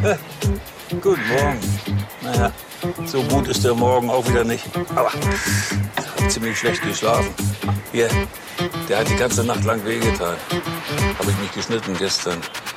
Guten Morgen. Naja, so gut ist der Morgen auch wieder nicht. Aber ich habe ziemlich schlecht geschlafen. Hier, der hat die ganze Nacht lang wehgetan. Habe ich mich geschnitten gestern.